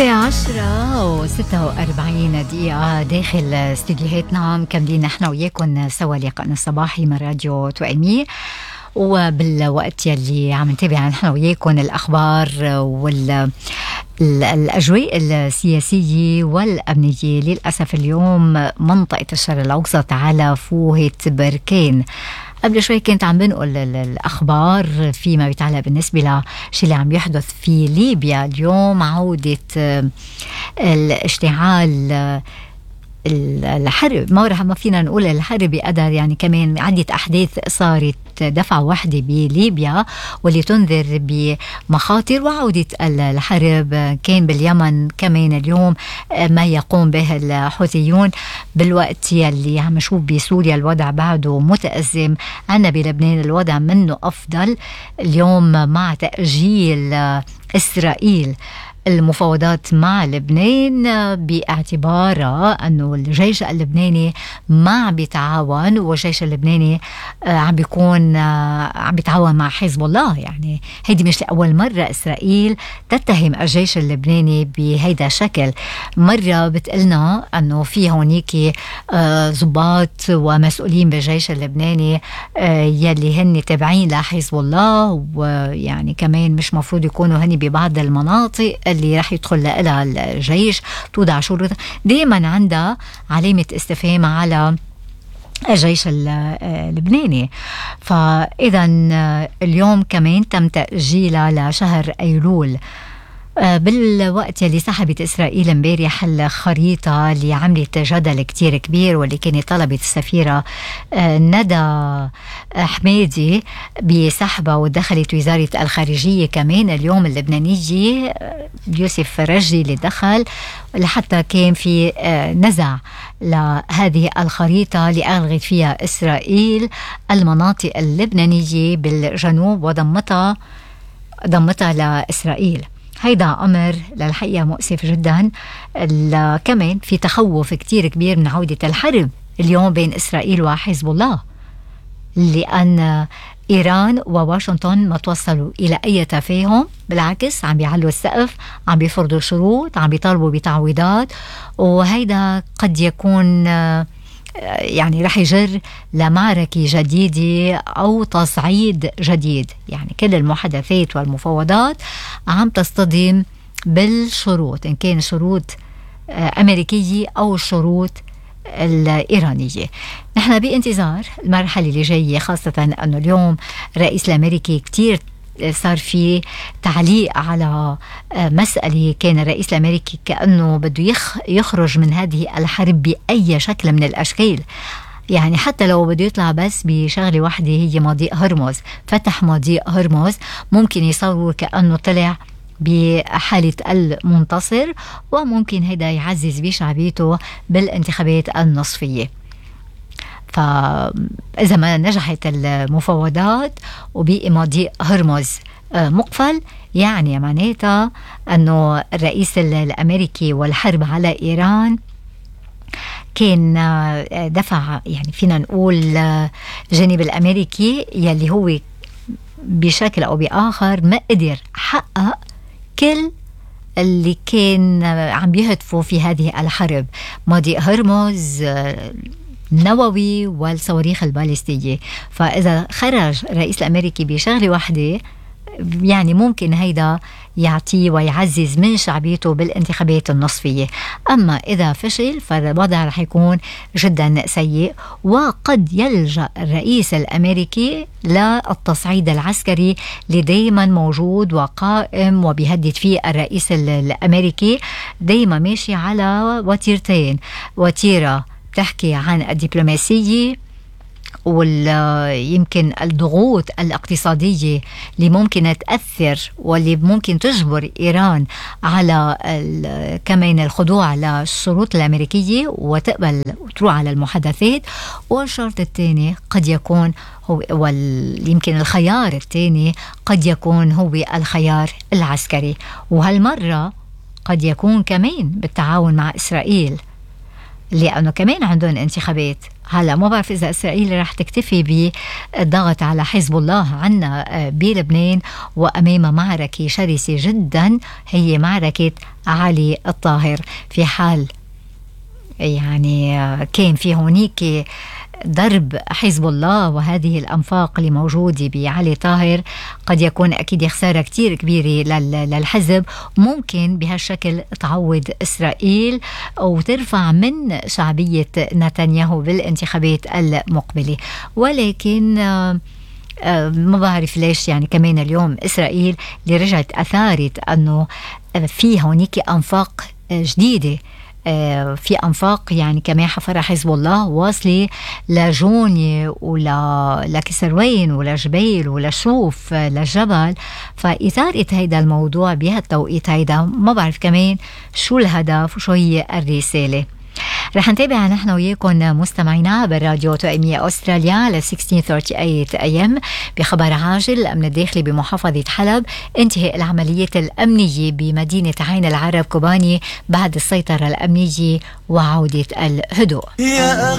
10:46 داخل استديوهاتنا، مكملين نحن وياكم سوا لقاءنا الصباحي من راديو توأمير. وبالوقت يلي عم نتابع نحن وياكم الأخبار والأجواء السياسية والأمنية. للأسف اليوم منطقة الشرق الأوسط على فوهة بركان. قبل شوي كنت عم بنقل الأخبار فيما يتعلق بالنسبة لشي اللي عم يحدث في ليبيا. اليوم عودة الاشتعال الحرب، ما فينا نقول الحرب بقدر يعني كمان عدة أحداث صارت دفعة واحدة بليبيا واللي تنذر بمخاطر وعودة الحرب. كان باليمن كمان اليوم ما يقوم به الحوثيون، بالوقت يلي عم نشوف بسوريا الوضع بعده متأزم. عنا بلبنان الوضع منه أفضل اليوم مع تأجيل إسرائيل المفاوضات مع لبنان باعتبارها أنه الجيش اللبناني ما عم بيتعاون، والجيش اللبناني عم بيتعاون مع حزب الله. يعني هيدي مش لأول مرة إسرائيل تتهم الجيش اللبناني بهيدا الشكل. مرة بتقلنا أنه في هونيك ضباط ومسؤولين بالجيش اللبناني يلي هن تابعين لحزب الله، ويعني كمان مش مفروض يكونوا هن ببعض المناطق اللي رح يدخل لها الجيش. توضع شروط دائما عندها علامة استفهام على الجيش اللبناني. فإذا اليوم كمان تم تأجيلها لشهر أيلول. بالوقت اللي سحبت إسرائيل امبارح الخريطة اللي عملت جدل كتير كبير، واللي كانت طلبت السفيرة ندى حمادي بسحبها، ودخلت وزارة الخارجية كمان اليوم اللبنانية يوسف رجي اللي دخل، لحتى كان في نزع لهذه الخريطة اللي ألغت فيها إسرائيل المناطق اللبنانية بالجنوب وضمتها لإسرائيل. هيدا أمر للحقيقة مؤسف جدا. كمان في تخوف كتير كبير من عودة الحرب اليوم بين إسرائيل وحزب الله، لأن إيران وواشنطن ما توصلوا إلى أي تفاهم، بالعكس عم بيعلوا السقف، عم بيفرضوا شروط، عم بيطالبوا بتعويضات، وهيدا قد يكون يعني رح يجر لمعركة جديدة أو تصعيد جديد. يعني كل المحادثات والمفاوضات عم تصطدم بالشروط، إن كان شروط أمريكية أو شروط الإيرانية. نحن بانتظار المرحلة اللي جاية، خاصة أنه اليوم الرئيس الأمريكي كتير صار في تعليق على مسألة. كان الرئيس الأمريكي كأنه بده يخرج من هذه الحرب بأي شكل من الأشكال، يعني حتى لو بده يطلع بس بشغلة واحدة هي مضيق هرمز. فتح مضيق هرمز ممكن يصور كأنه طلع بحالة المنتصر، وممكن هيدا يعزز بشعبيته بالانتخابات النصفية. فإذا ما نجحت المفاوضات وبقي مضيق هرمز مقفل، يعني معناتها أنه الرئيس الأمريكي والحرب على إيران كان دفع، يعني فينا نقول الجانب الأمريكي يلي هو بشكل أو بآخر ما قدر حقق كل اللي كان عم بيهدفوا في هذه الحرب. مضيق هرمز النووي والصواريخ الباليستية. فإذا خرج الرئيس الأمريكي بشغلة واحدة، يعني ممكن هيدا يعطيه ويعزز من شعبيته بالانتخابات النصفية. أما إذا فشل فالوضع رح يكون جدا سيء، وقد يلجأ الرئيس الأمريكي للتصعيد العسكري اللي دايما موجود وقائم وبيهدد فيه الرئيس الأمريكي. دايما ماشي على وتيرتين، وتيرة تحكي عن الدبلوماسية ويمكن الضغوط الاقتصادية اللي ممكن تأثر واللي ممكن تجبر إيران على كمان الخضوع للشروط الأمريكية وتقبل وتروح على المحادثات. والشرط الثاني قد يكون هو، ويمكن الخيار الثاني قد يكون هو الخيار العسكري، وهالمرة قد يكون كمان بالتعاون مع إسرائيل. لأنه كمان عندهم انتخابات. هلا ما بعرف إذا إسرائيل رح تكتفي بالضغط على حزب الله عنا بلبنان وأمام معركة شرسة جدا هي معركة علي الطاهر. في حال يعني كان في هونيك ضرب حزب الله وهذه الأنفاق اللي موجودة بعلي طاهر، قد يكون أكيد خسارة كتير كبيرة للحزب. ممكن بهالشكل تعوض إسرائيل وترفع من شعبية نتنياهو بالانتخابات المقبلة. ولكن ما بعرف ليش يعني كمان اليوم إسرائيل اللي رجعت أثارت أنه في هونيك أنفاق جديدة، في أنفاق يعني كمان حفرها حزب الله واصلة لجوني لكسروين ولجبيل ولشوف للجبل. فإثارة هيدا الموضوع بهالتوقيت هيدا ما بعرف كمان شو الهدف وشو هي الرسالة. رح نتابع نحن وياكم مستمعينا بالراديو توأمية أستراليا على 1638 AM بخبر عاجل. الأمن الداخلي بمحافظة حلب انتهاء العمليات الأمنية بمدينة عين العرب كوباني بعد السيطرة الأمنية وعودة الهدوء.